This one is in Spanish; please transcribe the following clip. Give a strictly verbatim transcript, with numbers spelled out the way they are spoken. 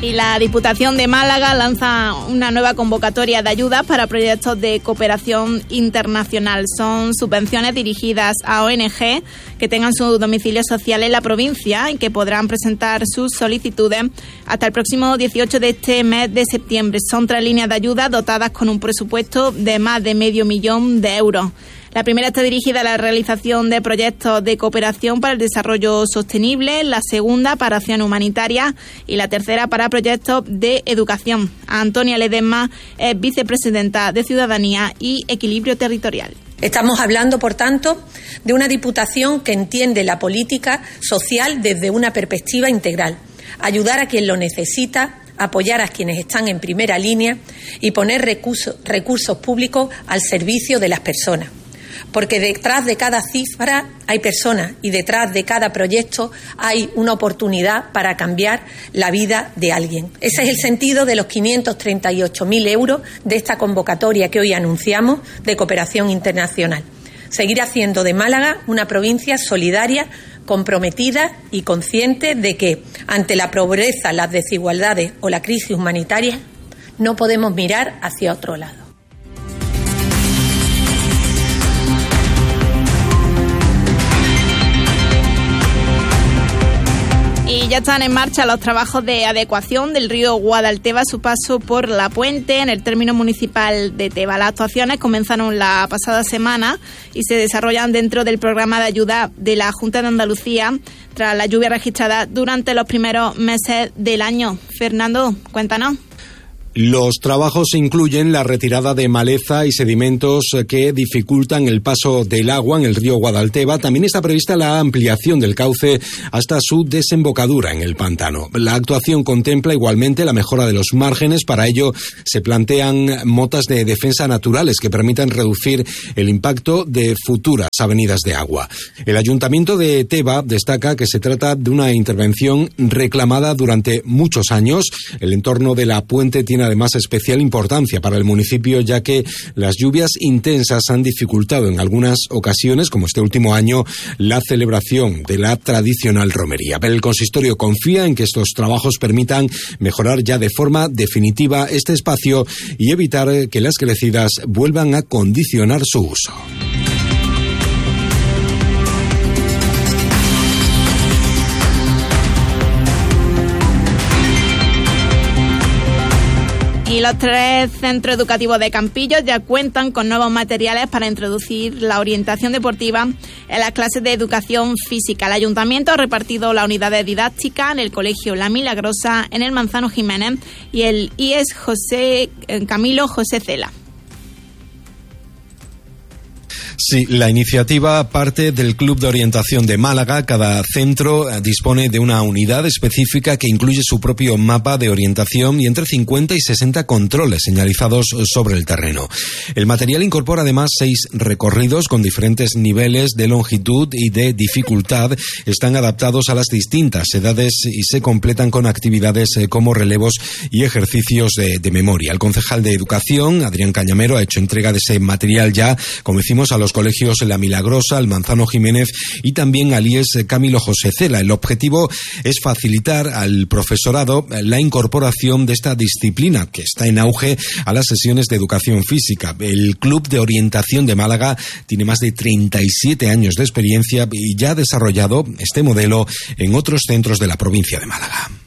Y la Diputación de Málaga lanza una nueva convocatoria de ayudas para proyectos de cooperación internacional. Son subvenciones dirigidas a O N G que tengan su domicilio social en la provincia y que podrán presentar sus solicitudes hasta el próximo dieciocho de este mes de septiembre. Son tres líneas de ayuda dotadas con un presupuesto de más de medio millón de euros. La primera está dirigida a la realización de proyectos de cooperación para el desarrollo sostenible, la segunda para acción humanitaria y la tercera para proyectos de educación. Antonia Ledesma es vicepresidenta de Ciudadanía y Equilibrio Territorial. Estamos hablando, por tanto, de una Diputación que entiende la política social desde una perspectiva integral. Ayudar a quien lo necesita, apoyar a quienes están en primera línea y poner recursos, recursos públicos al servicio de las personas. Porque detrás de cada cifra hay personas y detrás de cada proyecto hay una oportunidad para cambiar la vida de alguien. Ese es el sentido de los quinientos treinta y ocho mil euros de esta convocatoria que hoy anunciamos de cooperación internacional. Seguir haciendo de Málaga una provincia solidaria, comprometida y consciente de que ante la pobreza, las desigualdades o la crisis humanitaria no podemos mirar hacia otro lado. Y ya están en marcha los trabajos de adecuación del río Guadalteba a su paso por La Puente en el término municipal de Teba. Las actuaciones comenzaron la pasada semana y se desarrollan dentro del programa de ayuda de la Junta de Andalucía tras la lluvia registrada durante los primeros meses del año. Fernando, cuéntanos. Los trabajos incluyen la retirada de maleza y sedimentos que dificultan el paso del agua en el río Guadalteba. También está prevista la ampliación del cauce hasta su desembocadura en el pantano. La actuación contempla igualmente la mejora de los márgenes. Para ello se plantean motas de defensa naturales que permitan reducir el impacto de futuras avenidas de agua. El Ayuntamiento de Teba destaca que se trata de una intervención reclamada durante muchos años. El entorno de La Puente tiene además especial importancia para el municipio, ya que las lluvias intensas han dificultado en algunas ocasiones, como este último año, la celebración de la tradicional romería. Pero el consistorio confía en que estos trabajos permitan mejorar ya de forma definitiva este espacio y evitar que las crecidas vuelvan a condicionar su uso. Y los tres centros educativos de Campillos ya cuentan con nuevos materiales para introducir la orientación deportiva en las clases de educación física. El Ayuntamiento ha repartido la unidad de didáctica en el Colegio La Milagrosa, en el Manzano Jiménez y el I E S José Camilo José Cela. Sí, la iniciativa parte del Club de Orientación de Málaga. Cada centro dispone de una unidad específica que incluye su propio mapa de orientación y entre cincuenta y sesenta controles señalizados sobre el terreno. El material incorpora además seis recorridos con diferentes niveles de longitud y de dificultad. Están adaptados a las distintas edades y se completan con actividades como relevos y ejercicios de, de memoria. El concejal de Educación, Adrián Cañamero, ha hecho entrega de ese material ya, como decimos, a los colegios La Milagrosa, el Manzano Jiménez y también al I E S Camilo José Cela. El objetivo es facilitar al profesorado la incorporación de esta disciplina que está en auge a las sesiones de educación física. El Club de Orientación de Málaga tiene más de treinta y siete años de experiencia y ya ha desarrollado este modelo en otros centros de la provincia de Málaga.